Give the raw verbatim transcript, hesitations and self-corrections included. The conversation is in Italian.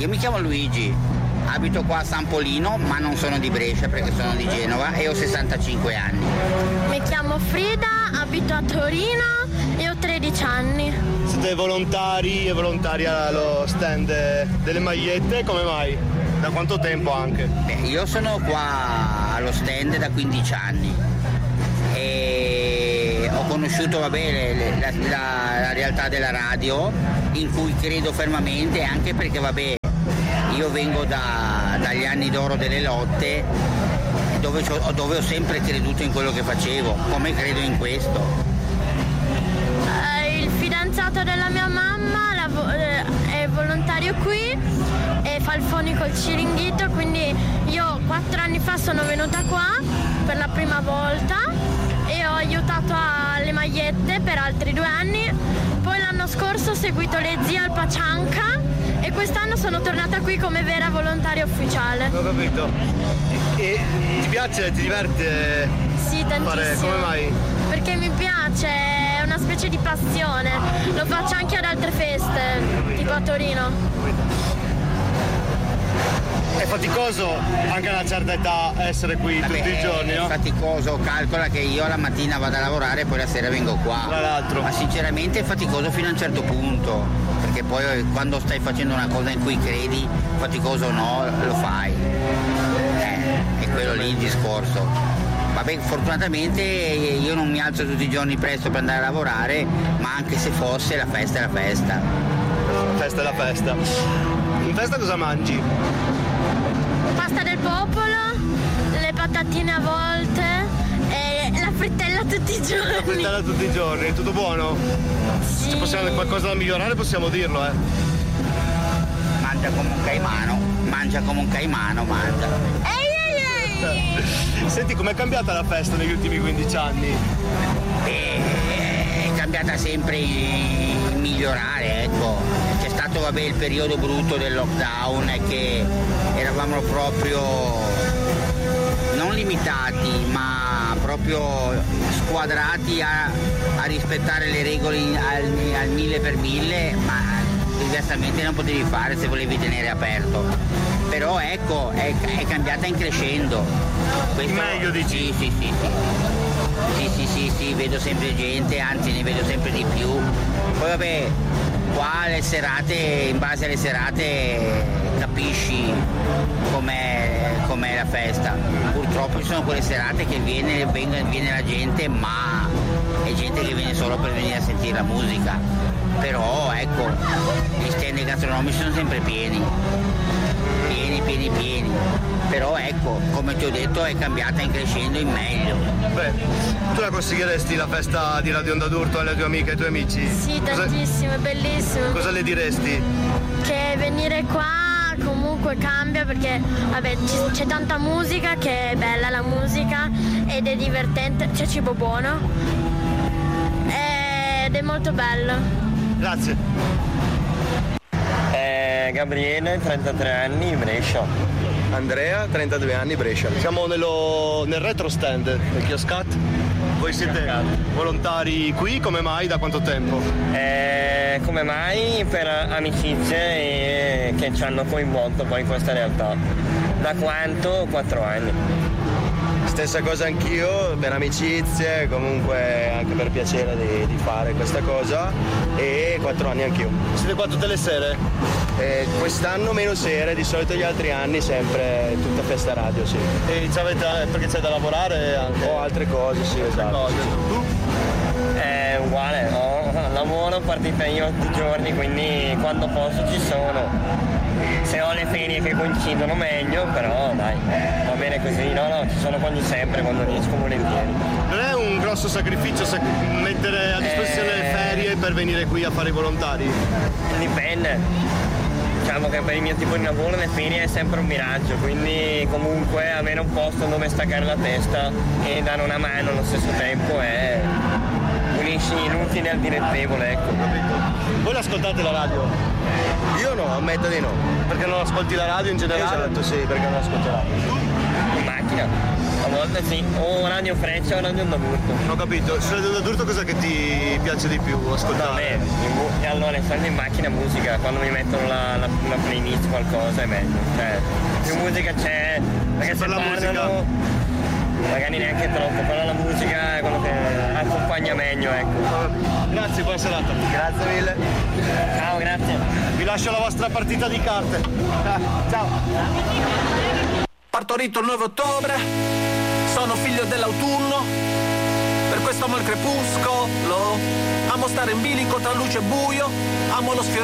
io mi chiamo Luigi, abito qua a San Polino, ma non sono di Brescia perché sono di Genova e ho sessantacinque anni. Mi chiamo Frida, abito a Torino e ho tredici anni. Siete volontari e volontari allo stand delle magliette, come mai? Da quanto tempo anche? Beh, io sono qua allo stand da quindici anni e ho conosciuto vabbè, la, la, la realtà della radio, in cui credo fermamente, anche perché vabbè, io vengo da, dagli anni d'oro delle lotte, dove, dove ho sempre creduto in quello che facevo, come credo in questo. Uh, il fidanzato della mia mamma lav- è volontario qui e fa il fonico il Ciringhito, quindi io quattro anni fa sono venuta qua per la prima volta e ho aiutato alle magliette per altri due anni, poi l'anno scorso ho seguito le zie al Pacianca e quest'anno sono tornata qui come vera volontaria ufficiale. Ho capito. E ti piace, ti diverte? Sì, tantissimo. Fare, come mai? Perché mi piace, è una specie di passione. Lo faccio anche ad altre feste, tipo a Torino. È faticoso anche a una certa età essere qui Vabbè, tutti i giorni, no? È faticoso, calcola che io la mattina vado a lavorare e poi la sera vengo qua. Tra l'altro. Ma sinceramente è faticoso fino a un certo punto, perché poi quando stai facendo una cosa in cui credi, faticoso o no, lo fai. Eh, è quello lì il discorso. Vabbè, fortunatamente io non mi alzo tutti i giorni presto per andare a lavorare, ma anche se fosse la festa è la festa. La festa è la festa. In festa cosa mangi? Pasta del popolo, le patatine a volte e la frittella tutti i giorni. La frittella tutti i giorni, è tutto buono? Sì. Se possiamo qualcosa da migliorare possiamo dirlo, eh. Mangia come un caimano, mangia come un caimano, mangia. Ehi, ehi, ehi. Senti, com'è cambiata la festa negli ultimi quindici anni? Beh, è cambiata sempre in migliorare, ecco. C'è stato vabbè il periodo brutto del lockdown e che eravamo proprio non limitati ma proprio squadrati a, a rispettare le regole al, al mille per mille, ma diversamente non potevi fare se volevi tenere aperto. Però ecco, è, è cambiata in crescendo. Questo, meglio dici? Sì, sì, sì, sì. Sì, sì, sì, sì, vedo sempre gente, anzi ne vedo sempre di più. Poi vabbè, qua le serate, in base alle serate capisci com'è, com'è la festa. Purtroppo ci sono quelle serate che viene, viene, viene la gente, ma è gente che viene solo per venire a sentire la musica. Però ecco, gli stand gastronomici sono sempre pieni, pieni, pieni, pieni. Però ecco, come ti ho detto, è cambiata in crescendo in meglio. Beh, tu la consiglieresti la festa di Radio Onda d'Urto alle tue amiche e ai tuoi amici? Sì, Cosa, tantissimo, è bellissimo. cosa le diresti? Che venire qua comunque cambia perché vabbè c- c'è tanta musica, che è bella la musica ed è divertente, c'è cibo buono ed è molto bello. Grazie. Eh, Gabriele, trentatré anni, Brescia. Andrea, trentadue anni, Brescia. Siamo nello, nel retro stand del Chioscat. Voi siete volontari qui, come mai? Da quanto tempo? Eh, come mai? Per amicizie e che ci hanno coinvolto poi in questa realtà. Da quanto? Quattro anni. Stessa cosa anch'io, per amicizie, comunque anche per piacere di, di fare questa cosa, e quattro anni anch'io. Siete qua tutte le sere? Eh, quest'anno meno sere, di solito gli altri anni sempre tutta festa radio, sì. E avete, perché c'è da lavorare anche? O altre cose, sì, esatto. Cose. Tu? È uguale, no? Lavoro, partita io tutti i giorni, quindi quando posso ci sono. Se ho le ferie che coincidono meglio, però dai, va bene così, no no, ci sono quasi sempre quando riesco volentieri. Non è un grosso sacrificio sac- mettere a disposizione Eh... le ferie per venire qui a fare i volontari? Dipende. Diciamo che per il mio tipo di lavoro le ferie è sempre un miraggio, quindi comunque avere un posto dove staccare la testa e dare una mano allo stesso tempo è unisci l'utile al dilettevole, ecco. Voi l'ascoltate la radio? Io no, ammetto di no. Perché non ascolti la radio in generale? Esatto, sì, perché non ascolto la radio. in macchina. A volte sì, o Radio Freccia o Radio Onda d'Urto. Ho capito. Su Radio Onda d'Urto cosa che ti piace di più ascoltare? No, beh, in mu- e allora stando in macchina musica, quando mi mettono la, la, la playlist qualcosa è meglio. Cioè, più musica c'è, perché se Per la parlano, magari neanche troppo, però la musica è quello che accompagna meglio, ecco. Grazie, buona serata. Grazie mille. Ciao, grazie. Vi lascio la vostra partita di carte. Ciao. Partorito il nove ottobre, sono figlio dell'autunno, per questo amo il crepuscolo, amo stare in bilico tra luce e buio, amo lo sfiorire